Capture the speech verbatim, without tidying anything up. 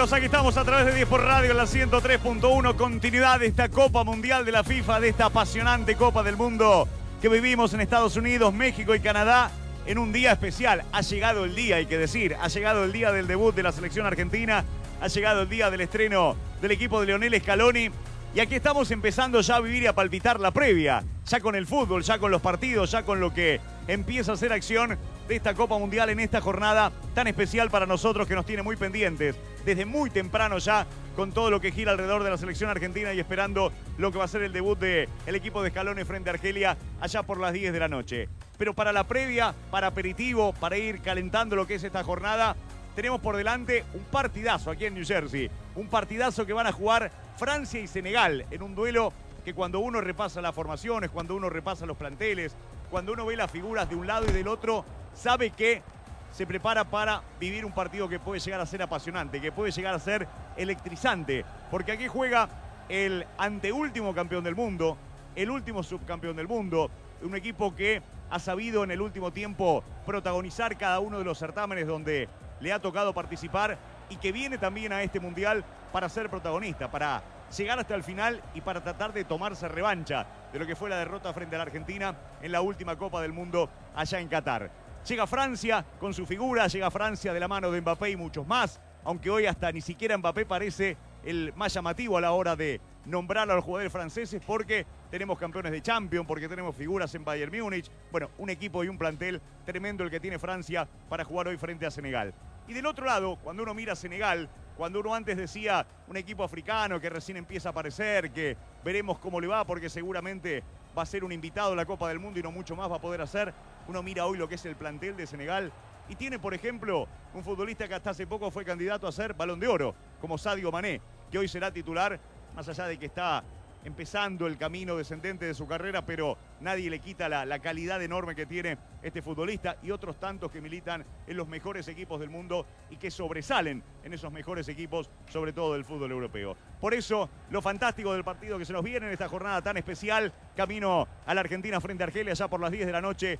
compañeros, aquí estamos a través de diez por Radio en la ciento tres punto uno. Continuidad de esta Copa Mundial de la FIFA, de esta apasionante Copa del Mundo que vivimos en Estados Unidos, México y Canadá en un día especial. Ha llegado el día, hay que decir, ha llegado el día del debut de la selección argentina, ha llegado el día del estreno del equipo de Lionel Scaloni y aquí estamos empezando ya a vivir y a palpitar la previa, ya con el fútbol, ya con los partidos, ya con lo que empieza a ser acción de esta Copa Mundial en esta jornada tan especial para nosotros que nos tiene muy pendientes desde muy temprano ya con todo lo que gira alrededor de la selección argentina y esperando lo que va a ser el debut del equipo de Scaloni frente a Argelia allá por las diez de la noche. Pero para la previa, para aperitivo, para ir calentando lo que es esta jornada, tenemos por delante un partidazo aquí en New Jersey, un partidazo que van a jugar Francia y Senegal en un duelo que cuando uno repasa las formaciones, cuando uno repasa los planteles, cuando uno ve las figuras de un lado y del otro, sabe que se prepara para vivir un partido que puede llegar a ser apasionante, que puede llegar a ser electrizante, porque aquí juega el anteúltimo campeón del mundo, el último subcampeón del mundo, un equipo que ha sabido en el último tiempo protagonizar cada uno de los certámenes donde le ha tocado participar y que viene también a este mundial para ser protagonista, para llegar hasta el final y para tratar de tomarse revancha de lo que fue la derrota frente a la Argentina en la última Copa del Mundo allá en Qatar. Llega Francia con su figura, llega Francia de la mano de Mbappé y muchos más, aunque hoy hasta ni siquiera Mbappé parece el más llamativo a la hora de nombrar a los jugadores franceses porque tenemos campeones de Champions, porque tenemos figuras en Bayern Múnich. Bueno, un equipo y un plantel tremendo el que tiene Francia para jugar hoy frente a Senegal. Y del otro lado, cuando uno mira a Senegal, cuando uno antes decía un equipo africano que recién empieza a aparecer, que veremos cómo le va porque seguramente va a ser un invitado a la Copa del Mundo y no mucho más va a poder hacer, uno mira hoy lo que es el plantel de Senegal y tiene, por ejemplo, un futbolista que hasta hace poco fue candidato a ser Balón de Oro, como Sadio Mané, que hoy será titular, más allá de que está empezando el camino descendente de su carrera, pero nadie le quita la, la calidad enorme que tiene este futbolista y otros tantos que militan en los mejores equipos del mundo y que sobresalen en esos mejores equipos, sobre todo del fútbol europeo. Por eso, lo fantástico del partido que se nos viene en esta jornada tan especial, camino a la Argentina frente a Argelia, ya por las diez de la noche,